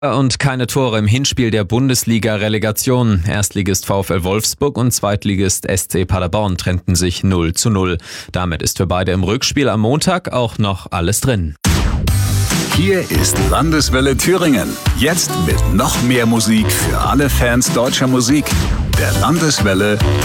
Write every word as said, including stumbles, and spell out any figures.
Und keine Tore im Hinspiel der Bundesliga-Relegation. Erstligist VfL Wolfsburg und Zweitligist S C Paderborn trennten sich null zu null. Damit ist für beide im Rückspiel am Montag auch noch alles drin. Hier ist Landeswelle Thüringen. Jetzt mit noch mehr Musik für alle Fans deutscher Musik. Der Landeswelle